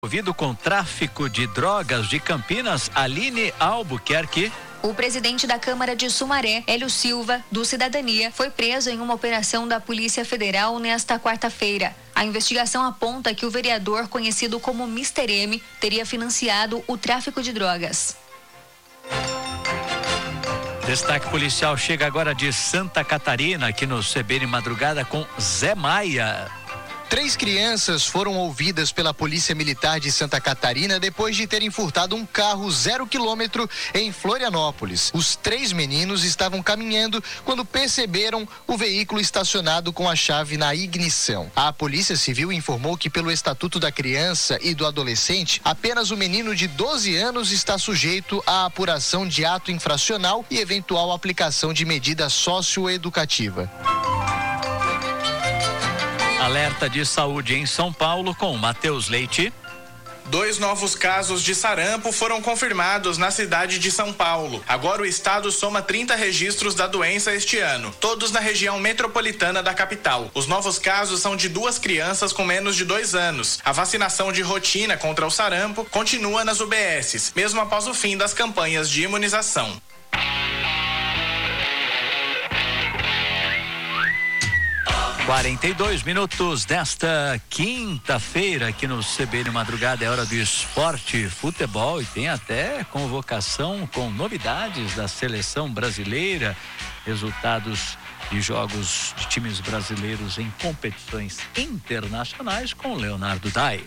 Envolvido com tráfico de drogas de Campinas, Aline Albuquerque. O presidente da Câmara de Sumaré, Hélio Silva, do Cidadania, foi preso em uma operação da Polícia Federal nesta quarta-feira. A investigação aponta que o vereador, conhecido como Mr. M, teria financiado o tráfico de drogas. Destaque policial chega agora de Santa Catarina, aqui no CBN Madrugada, com Zé Maia. 3 crianças foram ouvidas pela Polícia Militar de Santa Catarina depois de terem furtado um carro 0 quilômetro em Florianópolis. Os 3 meninos estavam caminhando quando perceberam o veículo estacionado com a chave na ignição. A Polícia Civil informou que, pelo Estatuto da Criança e do Adolescente, apenas o menino de 12 anos está sujeito à apuração de ato infracional e eventual aplicação de medida socioeducativa. Alerta de saúde em São Paulo com Matheus Leite. 2 novos casos de sarampo foram confirmados na cidade de São Paulo. Agora o estado soma 30 registros da doença este ano, todos na região metropolitana da capital. Os novos casos são de 2 crianças com menos de 2 anos. A vacinação de rotina contra o sarampo continua nas UBSs, mesmo após o fim das campanhas de imunização. 42 minutos desta quinta-feira aqui no CBN Madrugada. É hora do esporte, futebol, e tem até convocação com novidades da seleção brasileira, resultados de jogos de times brasileiros em competições internacionais com Leonardo Dai.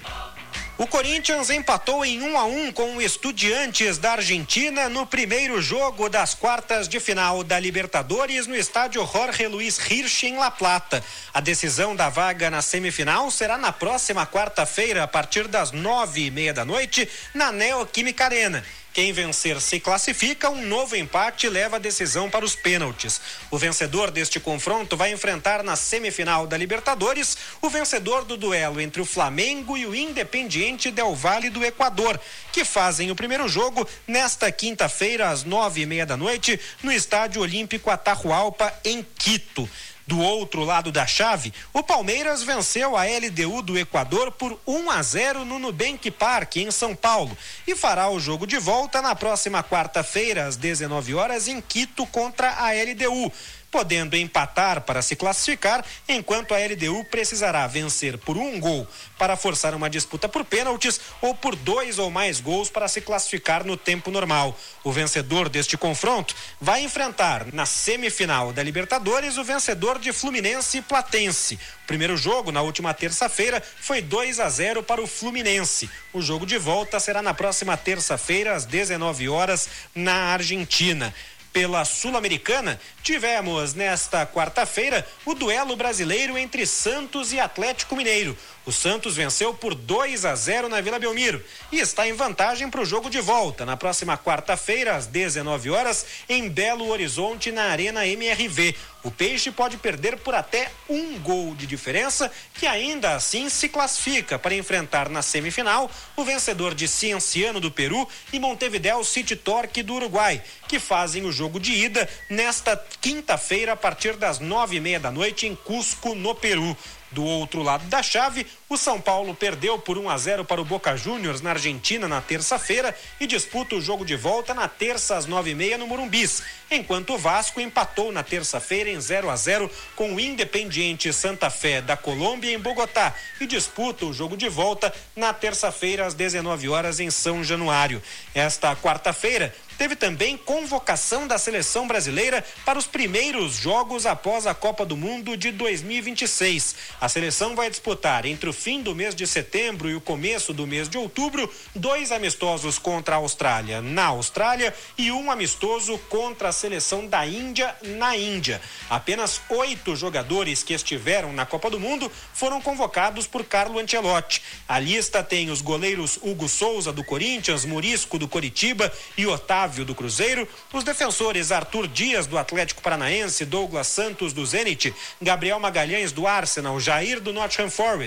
O Corinthians empatou em 1-1 com o Estudiantes da Argentina no primeiro jogo das quartas de final da Libertadores no estádio Jorge Luiz Hirsch, em La Plata. A decisão da vaga na semifinal será na próxima quarta-feira, a partir das 9:30 da noite, na Neoquímica Arena. Quem vencer se classifica, um novo empate leva a decisão para os pênaltis. O vencedor deste confronto vai enfrentar na semifinal da Libertadores o vencedor do duelo entre o Flamengo e o Independiente del Valle do Equador, que fazem o primeiro jogo nesta quinta-feira às 9:30 da noite no Estádio Olímpico Atahualpa, em Quito. Do outro lado da chave, o Palmeiras venceu a LDU do Equador por 1-0 no Nubank Park, em São Paulo, e fará o jogo de volta na próxima quarta-feira, às 19 horas, em Quito, contra a LDU, podendo empatar para se classificar, enquanto a LDU precisará vencer por 1 gol para forçar uma disputa por pênaltis ou por 2 ou mais gols para se classificar no tempo normal. O vencedor deste confronto vai enfrentar na semifinal da Libertadores o vencedor de Fluminense e Platense. O primeiro jogo, na última terça-feira, foi 2-0 para o Fluminense. O jogo de volta será na próxima terça-feira, às 19 horas, na Argentina. Pela Sul-Americana, tivemos nesta quarta-feira o duelo brasileiro entre Santos e Atlético Mineiro. O Santos venceu por 2-0 na Vila Belmiro e está em vantagem para o jogo de volta, na próxima quarta-feira, às 19 horas, em Belo Horizonte, na Arena MRV. O Peixe pode perder por até 1 gol de diferença, que ainda assim se classifica para enfrentar na semifinal o vencedor de Cienciano do Peru e Montevideo City Torque do Uruguai, que fazem o jogo de ida nesta quinta-feira a partir das 9:30 da noite em Cusco, no Peru. Do outro lado da chave, o São Paulo perdeu por 1-0 para o Boca Juniors na Argentina na terça-feira e disputa o jogo de volta na terça às 9:30 no Morumbis, enquanto o Vasco empatou na terça-feira em 0-0 com o Independiente Santa Fé da Colômbia em Bogotá e disputa o jogo de volta na terça-feira às 19 horas em São Januário. Esta quarta-feira teve também convocação da seleção brasileira para os primeiros jogos após a Copa do Mundo de 2026. A seleção vai disputar entre o fim do mês de setembro e o começo do mês de outubro 2 amistosos contra a Austrália na Austrália e 1 amistoso contra a seleção da Índia na Índia. Apenas 8 jogadores que estiveram na Copa do Mundo foram convocados por Carlo Ancelotti. A lista tem os goleiros Hugo Souza do Corinthians, Murisco do Coritiba e Otávio do Cruzeiro, os defensores Arthur Dias do Atlético Paranaense, Douglas Santos do Zenit, Gabriel Magalhães do Arsenal, Jair do Nottingham Forest,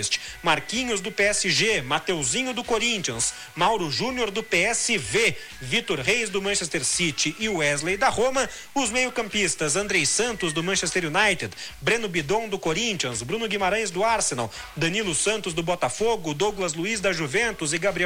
Marquinhos do PSG, Mateuzinho do Corinthians, Mauro Júnior do PSV, Vitor Reis do Manchester City e Wesley da Roma. Os meio-campistas Andrei Santos do Manchester United, Breno Bidon do Corinthians, Bruno Guimarães do Arsenal, Danilo Santos do Botafogo, Douglas Luiz da Juventus e Gabriel